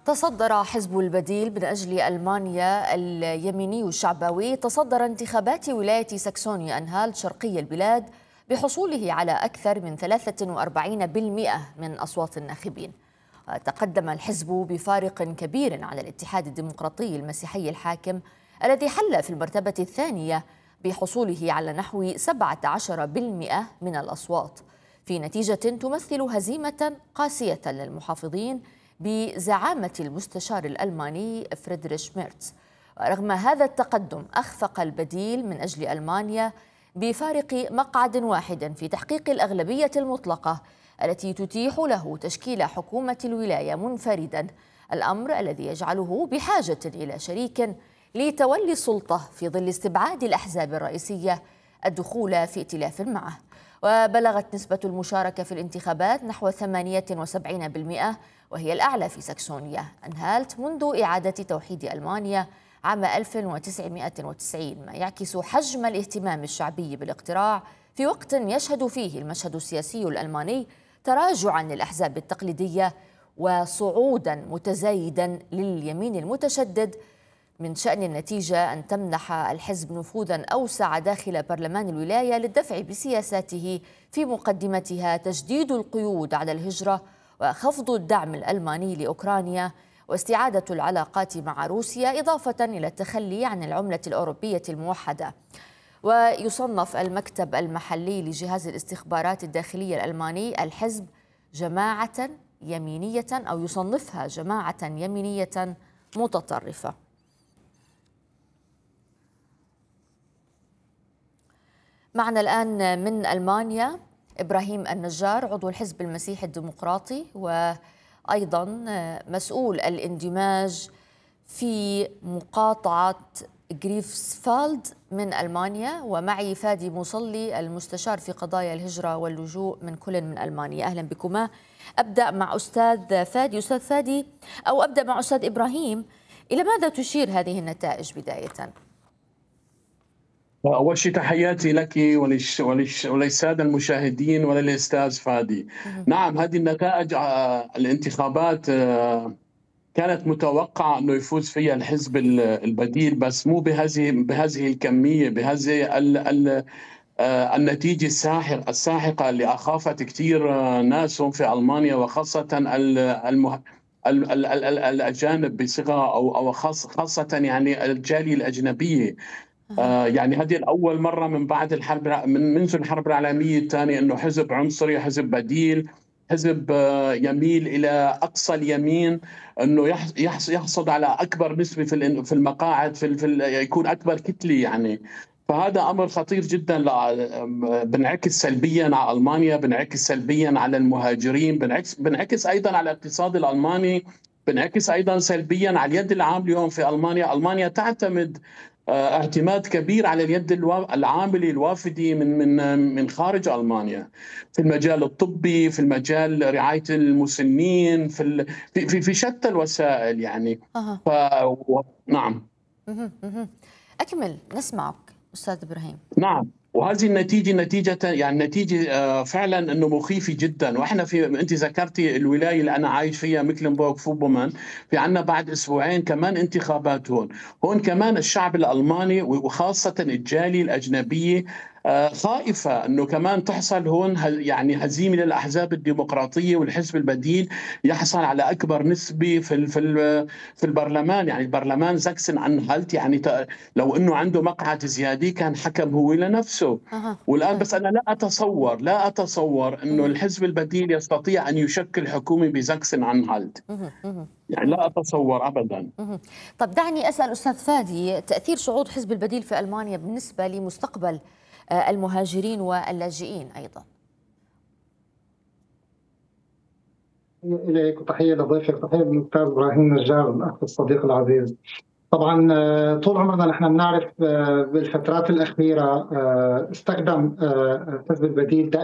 تصدر حزب البديل من أجل ألمانيا اليميني الشعبوي تصدر انتخابات ولاية ساكسونيا أنهالت شرقي البلاد بحصوله على أكثر من 43% من أصوات الناخبين. تقدم الحزب بفارق كبير على الاتحاد الديمقراطي المسيحي الحاكم الذي حل في المرتبة الثانية بحصوله على نحو 17% من الأصوات، في نتيجة تمثل هزيمة قاسية للمحافظين بزعامة المستشار الألماني فريدريش ميرتز. رغم هذا التقدم أخفق البديل من أجل ألمانيا بفارق مقعد واحد في تحقيق الأغلبية المطلقة التي تتيح له تشكيل حكومة الولاية منفردا، الأمر الذي يجعله بحاجة إلى شريك لتولي السلطة في ظل استبعاد الأحزاب الرئيسية الدخول في ائتلاف معه. وبلغت نسبة المشاركة في الانتخابات نحو 78%، وهي الأعلى في ساكسونيا أنهالت منذ إعادة توحيد ألمانيا عام 1990، ما يعكس حجم الاهتمام الشعبي بالاقتراع في وقت يشهد فيه المشهد السياسي الألماني تراجعا للأحزاب التقليدية وصعودا متزايدا لليمين المتشدد. من شأن النتيجة أن تمنح الحزب نفوذا أوسع داخل برلمان الولاية للدفع بسياساته، في مقدمتها تجديد القيود على الهجرة وخفض الدعم الألماني لأوكرانيا واستعادة العلاقات مع روسيا، إضافة إلى التخلي عن العملة الأوروبية الموحدة. ويصنف المكتب المحلي لجهاز الاستخبارات الداخلية الألماني الحزب جماعة يمينية، أو يصنفها جماعة يمينية متطرفة. معنا الآن من ألمانيا إبراهيم النجار، عضو الحزب المسيحي الديمقراطي وأيضا مسؤول الاندماج في مقاطعة غريفسفالد من ألمانيا، ومعي فادي مصلي المستشار في قضايا الهجرة واللجوء من كل من ألمانيا. أهلا بكما. أبدأ مع أستاذ فادي. أستاذ فادي، أو أبدأ مع أستاذ إبراهيم، إلى ماذا تشير هذه النتائج بداية؟ أول شيء تحياتي لك وللسادة المشاهدين وللأستاذ فادي. نعم، هذه النتائج الانتخابات كانت متوقعة أنه يفوز فيها الحزب البديل، بس مو بهذه الكمية، بهذه النتيجة الساحقة اللي أخافت كثير ناس في ألمانيا، وخاصة الأجانب بصيغة أو خاصة يعني الجالية الأجنبية. يعني هذه الأول مرة من بعد الحرب، منذ الحرب العالمية الثانية، أنه حزب عنصري، حزب بديل، حزب يميل إلى أقصى اليمين، أنه يحصد على أكبر نسبة في المقاعد، يكون أكبر كتلة يعني. فهذا أمر خطير جدا، بنعكس سلبيا على ألمانيا، بنعكس سلبيا على المهاجرين، بنعكس أيضا على الاقتصاد الألماني، بنعكس أيضا سلبيا على اليد العاملة اليوم في ألمانيا. ألمانيا تعتمد اعتماد كبير على اليد العاملة الوافدة من خارج ألمانيا، في المجال الطبي، في المجال رعاية المسنين، في شتى الوسائل يعني. نعم. أكمل، نسمعك أستاذ إبراهيم. نعم، وهذه نتيجة يعني نتيجة فعلا انه مخيفة جدا. واحنا انت ذكرتي الولاية اللي انا عايش فيها مكلنبورغ فوبومان، في عندنا بعد اسبوعين كمان انتخابات هون كمان الشعب الالماني وخاصة الجالية الاجنبية خائفة انه كمان تحصل هون يعني هزيمة للاحزاب الديمقراطية، والحزب البديل يحصل على اكبر نسبة في البرلمان. يعني البرلمان زاكسن أنهالت، يعني لو انه عنده مقعد زيادة كان حكم هو لنفسه. والآن بس أنا لا أتصور أنه الحزب البديل يستطيع أن يشكل حكومة بزاكسن أنهالت، يعني لا أتصور أبدا. طب دعني أسأل أستاذ فادي، تأثير صعود حزب البديل في ألمانيا بالنسبة لمستقبل المهاجرين واللاجئين أيضا؟ إليك وتحية لضيفك، تحية للأستاذ إبراهيم النجار الأخ الصديق العزيز. طبعا طول عمرنا نحن بنعرف بالفترات الأخيرة استخدم حزب البديل